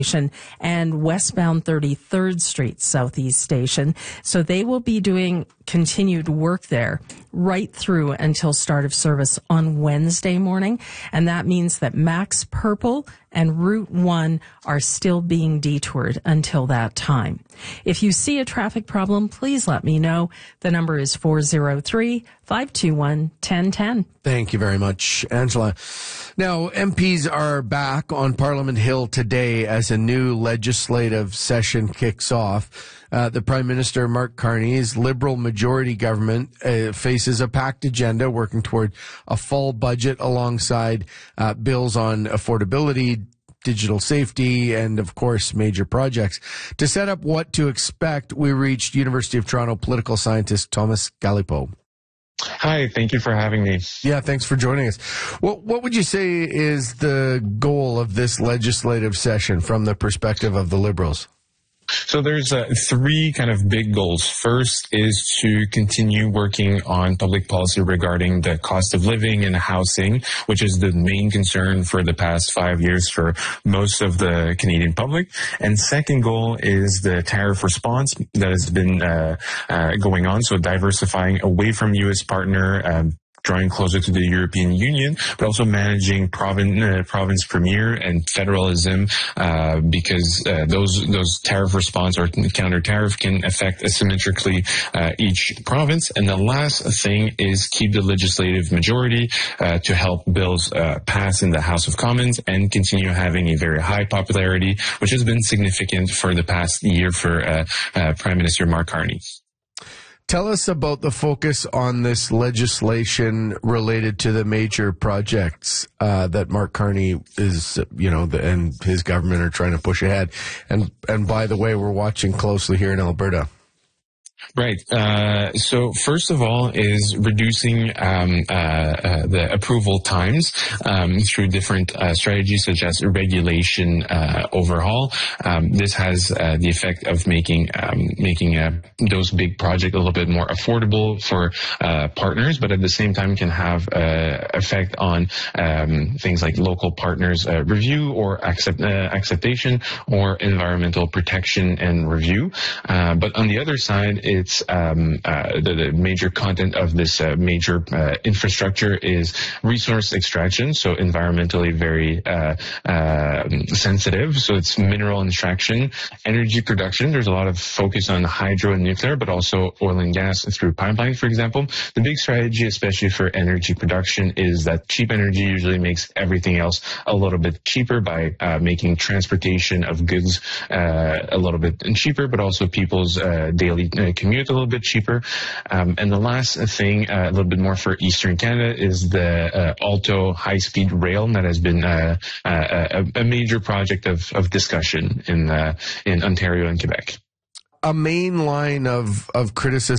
and westbound 33rd Street Southeast Station. So they will be doing continued work there right through until start of service on Wednesday morning. And that means that Max Purple and Route 1 are still being detoured until that time. If you see a traffic problem, please let me know. The number is 403-521-1010. Thank you very much, Angela. Now, MPs are back on Parliament Hill today as a new legislative session kicks off. The Prime Minister, Mark Carney's Liberal majority government faces a packed agenda working toward a full budget alongside bills on affordability, digital safety, and, of course, major projects. To set up what to expect, we reached University of Toronto political scientist Thomas Galipeau. Hi, thank you for having me. Yeah, thanks for joining us. What would you say is the goal of this legislative session from the perspective of the Liberals? So there's three kind of big goals. First is to continue working on public policy regarding the cost of living and housing, which is the main concern for the past 5 years for most of the Canadian public. And second goal is the tariff response that has been going on. So diversifying away from U.S. partner, drawing closer to the European Union, but also managing province premier and federalism, because those tariff response or counter tariff can affect asymmetrically each province. And the last thing is keep the legislative majority to help bills pass in the House of Commons and continue having a very high popularity, which has been significant for the past year for Prime Minister Mark Carney. Tell us about the focus on this legislation related to the major projects that Mark Carney is, and his government are trying to push ahead. And by the way, we're watching closely here in Alberta. Right. So first of all is reducing the approval times through different strategies such as regulation overhaul. This has the effect of making those big projects a little bit more affordable for partners, but at the same time can have effect on things like local partners review or acceptation or environmental protection and review. But on the other side, it's the major content of this major infrastructure is resource extraction, so environmentally very sensitive. So it's mineral extraction, energy production. There's a lot of focus on hydro and nuclear, but also oil and gas through pipeline, for example. The big strategy, especially for energy production, is that cheap energy usually makes everything else a little bit cheaper by making transportation of goods a little bit cheaper, but also people's daily commute a little bit cheaper. And the last thing, a little bit more for Eastern Canada, is the Alto high-speed rail that has been a major project of discussion in Ontario and Quebec. A main line of criticism